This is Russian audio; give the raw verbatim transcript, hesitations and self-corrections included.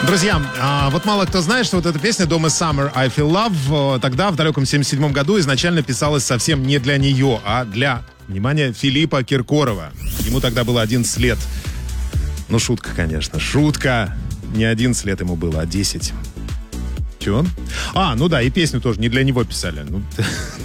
Друзья, а, вот мало кто знает, что вот эта песня «Donna Summer, I Feel Love» тогда, в далеком семьдесят седьмом году, изначально писалась совсем не для нее, а для, внимание, Филиппа Киркорова. Ему тогда было одиннадцать лет. Ну, шутка, конечно, шутка. Не одиннадцать лет ему было, а десять. Чего? А, ну да, и песню тоже не для него писали. Ну,